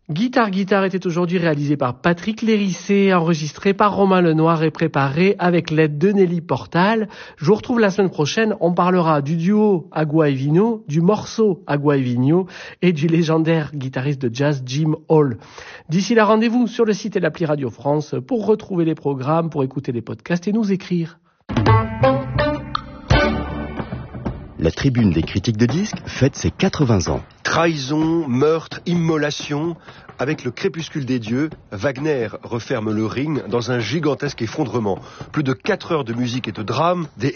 Guitare était aujourd'hui réalisé par Patrick Lérissé, enregistré par Romain Lenoir et préparé avec l'aide de Nelly Portal. Je vous retrouve la semaine prochaine. On parlera du duo Agua et Vino, du morceau Agua et Vino et du légendaire guitariste de jazz Jim Hall. D'ici là, rendez-vous sur le site et l'appli Radio France pour retrouver les programmes, pour écouter les podcasts et nous écrire. La tribune des critiques de disques fête ses 80 ans. Trahison, meurtre, immolation. Avec le crépuscule des dieux, Wagner referme le Ring dans un gigantesque effondrement. Plus de 4 heures de musique et de drame, des